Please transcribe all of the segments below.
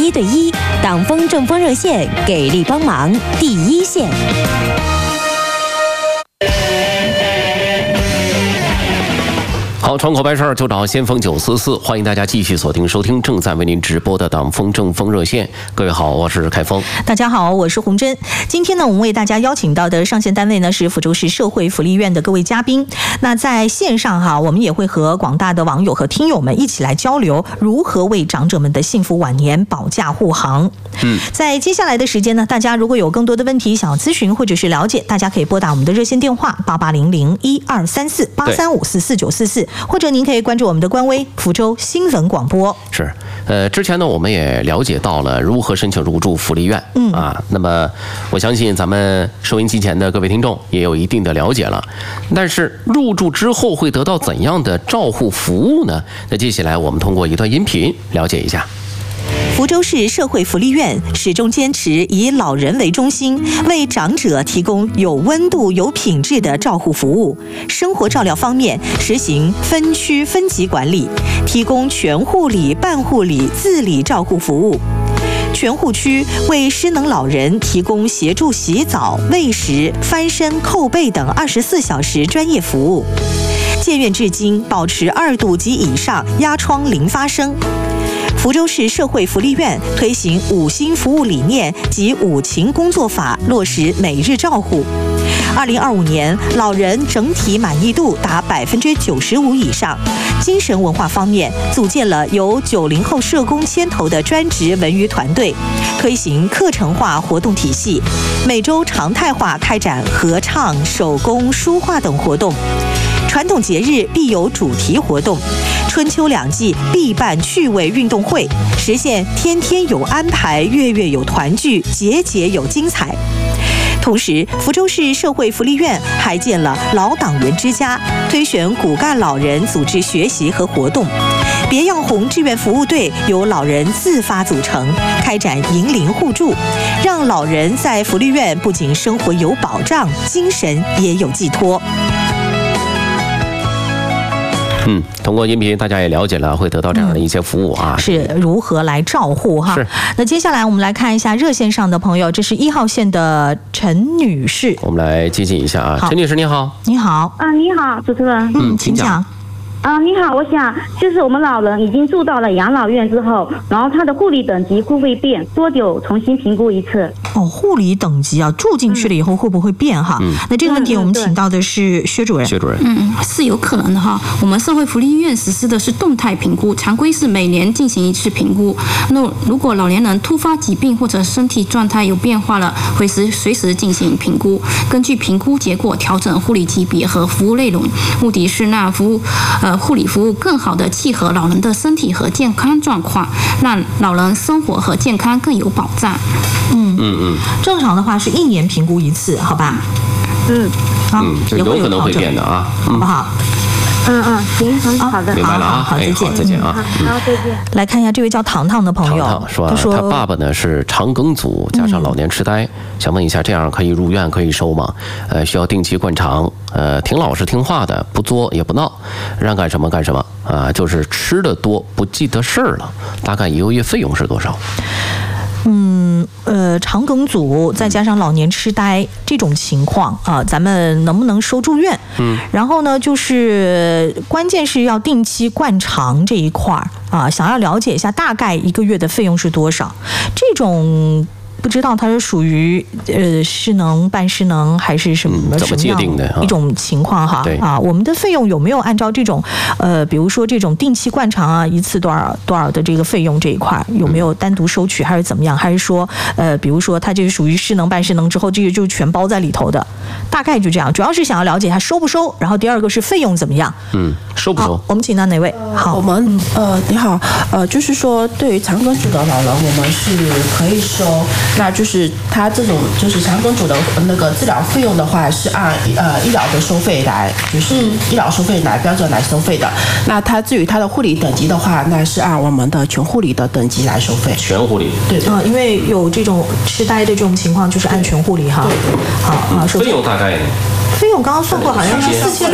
1对1，党风政风热线，给力帮忙第一线。 好，窗口办事儿就找先锋944，欢迎大家继续锁定收听正在为您直播的党风政风热线。各位好，我是凯峰。 大家好，我是洪珍。今天呢，我们为大家邀请到的上线单位呢是福州市社会福利院的各位嘉宾。那在线上哈，我们也会和广大的网友和听友们一起来交流如何为长者们的幸福晚年保驾护航。在接下来的时间呢，大家如果有更多的问题想要咨询或者是了解，大家可以拨打我们的热线电话8800123483544944，或者您可以关注我们的官微福州新闻广播。 是，之前呢我们也了解到了如何申请入住福利院，那么我相信咱们收音机前的各位听众也有一定的了解了。但是入住之后会得到怎样的照护服务呢？那接下来我们通过一段音频了解一下。 福州市社会福利院始终坚持以老人为中心，为长者提供有温度、有品质的照护服务。生活照料方面，实行分区分级管理，提供全护理、半护理、自理照护服务。全护区为失能老人提供协助洗澡、喂食、翻身、扣被等24小时专业服务。建院至今保持2度及以上压疮零发生。福州市社会福利院推行5新服务理念及5勤工作法，落实每日照护。2025年，老人整体满意度达95%以上。精神文化方面，组建了由90后社工牵头的专职文娱团队，推行课程化活动体系，每周常态化开展合唱、手工、书画等活动。传统节日必有主题活动，春秋2季必办趣味运动会，实现天天有安排、月月有团聚、节节有精彩。同时，福州市社会福利院还建了老党员之家，推选骨干老人组织学习和活动。别样红志愿服务队由老人自发组成，开展银龄互助，让老人在福利院不仅生活有保障，精神也有寄托。 通过音频大家也了解了会得到这样的一些服务啊， 是如何来照护哈。那接下来我们来看一下热线上的朋友，这是1号线的陈女士， 我们来接近一下啊。陈女士你好。 你好。 你好，主持人。 请讲。 你好，我想就是我们老人已经住到了养老院之后，然后他的护理等级会不会变？多久重新评估一次？ 护理等级啊，住进去了以后会不会变哈？那这个问题我们请到的是薛主任。 薛主任， 是有可能的哈。我们社会福利院实施的是动态评估，常规是每年进行1次评估。那如果老年人突发疾病或者身体状态有变化了，会随时进行评估，根据评估结果调整护理级别和服务内容，目的是让护理服务更好地契合老人的身体和健康状况，让老人生活和健康更有保障。 正常的话是1年评估1次，好吧？ 就有可能会变的啊， 好不好？ 行，好的， 明白了啊， 好，再见， 再见啊。 好，再见。 来看一下这位叫糖糖的朋友， 他说他爸爸呢是肠梗阻加上老年痴呆，想问一下，这样可以入院可以收吗？需要定期灌肠，挺老实听话的，不作也不闹，让干什么干什么啊，就是吃的多不记得事儿了。大概1个月费用是多少？ 肠梗阻再加上老年痴呆这种情况啊，咱们能不能收住院？然后呢，就是关键是要定期灌肠这一块啊，想要了解一下大概1个月的费用是多少？这种不知道它是属于失能、半失能还是什么怎么界定的一种情况哈？我们的费用有没有按照这种比如说这种定期灌肠啊，1次多少的这个费用这一块有没有单独收取，还是怎么样？还是说比如说它这个属于失能、半失能之后，这个就全包在里头的？大概就这样，主要是想要了解它收不收，然后第2个是费用怎么样？ 收不收？ 我们请到哪位？好， 我们你好，就是说对于肠梗阻的老人，我们是可以收。那就是他这种就是肠梗阻的那个治疗费用的话，是按医疗的收费来，就是医疗收费来标准来收费的。那他至于他的护理等级的话，那是按我们的全护理的等级来收费。 全护理。 对。 因为有这种痴呆的这种情况，就是按全护理哈。好， 费用大概呢？ 费用刚刚算过，好像是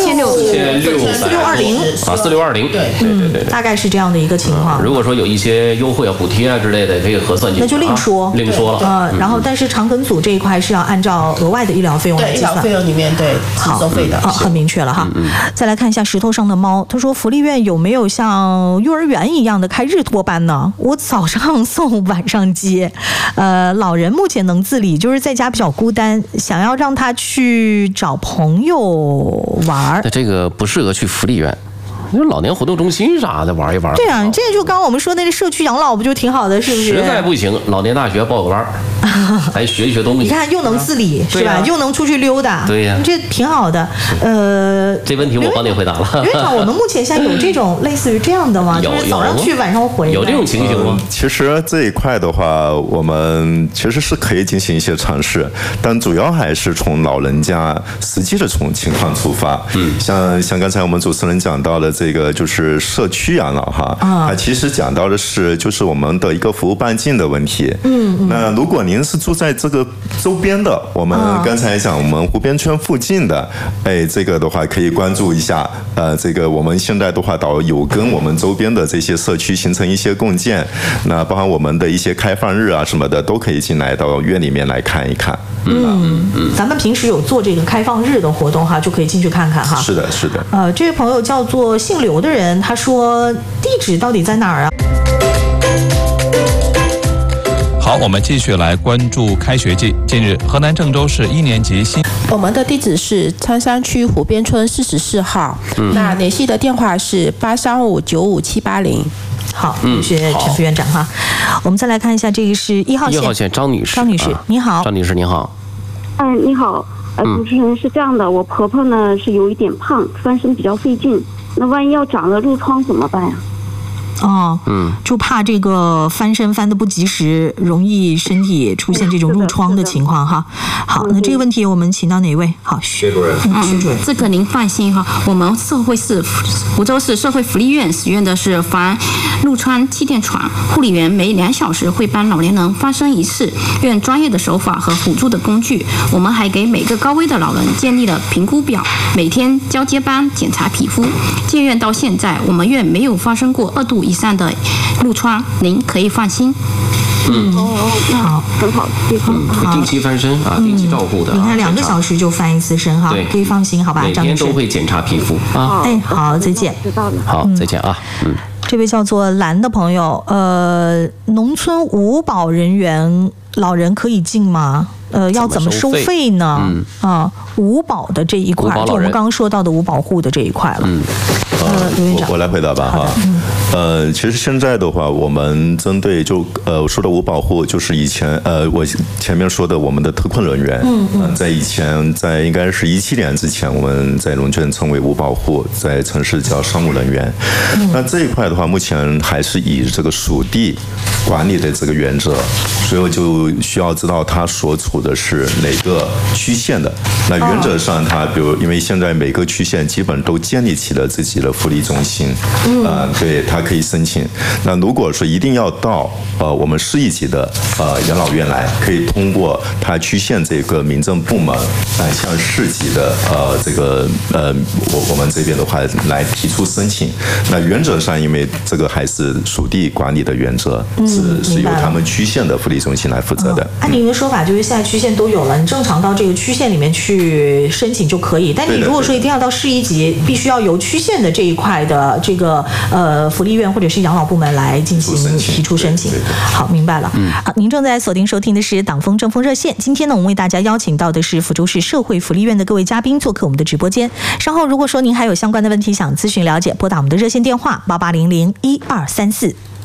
4620 对， 大概是这样的一个情况。 如果说有一些优惠啊、补贴啊之类的，可以核算进去， 那就另说了。然后但是肠梗阻这一块是要按照额外的医疗费用来计算， 医疗费用里面是收费的， 很明确了哈。再来看一下石头上的猫，他说福利院有没有像幼儿园一样的开日托班呢？我早上送，晚上接。老人目前能自理，就是在家比较孤单，想要让他去找朋友玩。 那这个不适合去福利院。就是老年活动中心啥的玩一玩。 对啊，这就刚刚我们说那个社区养老不就挺好的，是不是？ 实在不行，老年大学报个班，还学一学东西。 你看，又能自理，是吧？又能出去溜达， 对呀， 这挺好的。 这问题我帮你回答了。 院长，我们目前现在有这种类似于这样的吗？就是早上去，晚上回。 有这种情形吗？ 其实这一块的话，我们其实是可以进行一些尝试，但主要还是从老人家实际的情况出发。像刚才我们主持人讲到的。这个就是社区养老哈，它其实讲到的是就是我们的一个服务半径的问题。那如果您是住在这个周边的，我们刚才讲我们湖边村附近的，这个的话可以关注一下。这个我们现在的话有跟我们周边的这些社区形成一些共建，那包含我们的一些开放日啊什么的，都可以进来到院里面来看一看。 咱们平时有做这个开放日的活动哈，就可以进去看看哈。 是的。 这位朋友叫做姓刘的人，他说地址到底在哪儿啊？ 好，我们继续来关注开学季。近日，河南郑州市1年级新， 我们的地址是苍山区湖边村44号，那联系的电话是835-95780。 好，谢谢陈副院长哈。我们再来看一下，这个是1号线张女士。 张女士，你好。 张女士，你好。 你好。主持人是这样的，我婆婆呢是有一点胖，翻身比较费劲，那万一要长了褥疮怎么办呀？ 就怕这个翻身翻得不及时，容易身体出现这种褥疮的情况哈。好，那这个问题我们请到哪位？好，薛主任。薛主任， 这个您放心哈，我们湖州市社会福利院使用的是防褥疮气垫床，护理员每2小时会帮老年人翻身1次，用专业的手法和辅助的工具。我们还给每个高危的老人建立了评估表，每天交接班检查皮肤。建院到现在，我们院没有发生过2度以上的褥疮，您可以放心。 好， 很好， 定期翻身啊，定期照顾的。 你看2个小时就翻1次身哈，可以放心，好吧？ 每天都会检查皮肤啊。 好，再见。 知道了。 好，再见啊。 这位叫做蓝的朋友，农村无保人员老人可以进吗？要怎么收费呢？无保的这一块，就我们刚刚说到的无保护的这一块了。刘院长， 我来回答吧哈。其实现在的话，我们针对我说的无保护，就是以前我前面说的我们的特困人员，在以前在应该是17年之前，我们在农村称为无保护，在城市叫商务人员。那这一块的话，目前还是以这个属地管理的这个原则，所以我就需要知道他所处的是哪个区县的。那原则上，它比如因为现在每个区县基本都建立起了自己的福利中心，对，它可以申请。那如果说一定要到我们市一级的养老院来，可以通过它区县这个民政部门向市级的这个我们这边的话来提出申请。那原则上，因为这个还是属地管理的原则，是由他们区县的福利中心来负责的。 按您的说法，就是现在区县都有了，你正常到这个区县里面去申请就可以。但你如果说一定要到市一级，必须要由区县的这一块的这个福利院或者是养老部门来进行提出申请。好，明白了。好，您正在锁定收听的是党风政风热线。今天呢，我们为大家邀请到的是福州市社会福利院的各位嘉宾做客我们的直播间。稍后如果说您还有相关的问题想咨询了解，拨打我们的热线电话88001234。